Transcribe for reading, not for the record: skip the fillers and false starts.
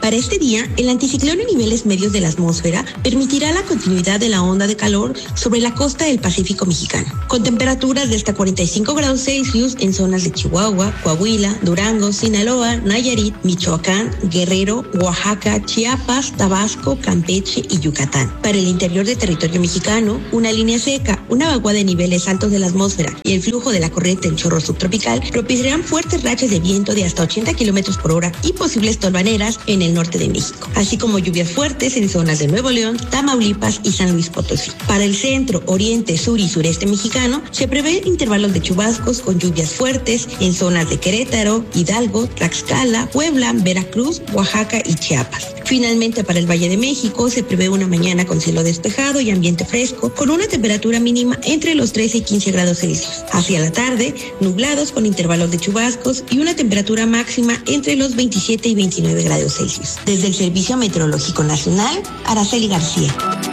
Para este día, el anticiclón en niveles medios de la atmósfera permitirá la continuidad de la onda de calor sobre la costa del Pacífico mexicano, con temperaturas de hasta 45 grados Celsius en zonas de Chihuahua, Coahuila, Durango, Sinaloa, Nayarit, Michoacán, Guerrero, Oaxaca, Chiapas, Tabasco, Campeche y Yucatán. Para el interior del territorio mexicano, una línea seca, una vaguada de niveles altos de la atmósfera y el flujo de la corriente en chorro subtropical propiciarán fuertes rachas de viento de hasta 80 kilómetros por hora y posibles tolvaneras en el norte de México, así como lluvias fuertes en zonas de Nuevo León, Tamaulipas y San Luis Potosí. Para el centro, oriente, sur y sureste mexicano, se prevé intervalos de chubascos con lluvias fuertes en zonas de Querétaro, Hidalgo, Tlaxcala, Puebla, Veracruz, Oaxaca y Chiapas. Finalmente, para el Valle de México, se prevé una mañana con cielo despejado y ambiente fresco, con una temperatura mínima entre los 13 y 15 grados Celsius. Hacia la tarde, nublados con intervalos de chubascos y una temperatura máxima entre los 27 y 29 grados Celsius. Desde el Servicio Meteorológico Nacional, Araceli García.